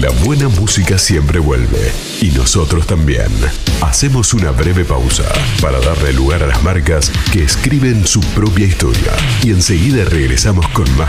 La buena música siempre vuelve, y nosotros también. Hacemos una breve pausa para darle lugar a las marcas que escriben su propia historia, y enseguida regresamos con más